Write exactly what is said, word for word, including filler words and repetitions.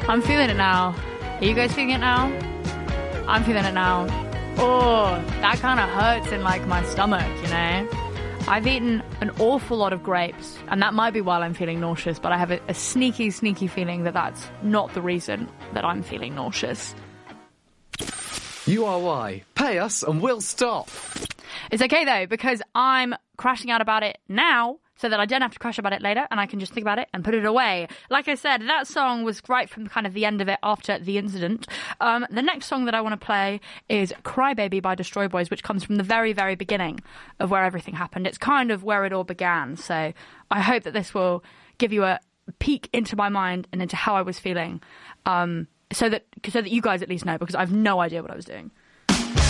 I'm feeling it now. Are you guys feeling it now? I'm feeling it now. Oh, that kind of hurts in like my stomach, you know? I've eaten an awful lot of grapes, and that might be why I'm feeling nauseous, but I have a, a sneaky, sneaky feeling that that's not the reason that I'm feeling nauseous. U R Y. Pay us and we'll stop. It's okay, though, because I'm crashing out about it now, so that I don't have to crash about it later, and I can just think about it and put it away. Like I said, that song was right from kind of the end of it after the incident. Um, the next song that I want to play is Crybaby by Destroy Boys, which comes from the very, very beginning of where everything happened. It's kind of where it all began, so I hope that this will give you a peek into my mind and into how I was feeling, um, so that so that you guys at least know, because I have no idea what I was doing.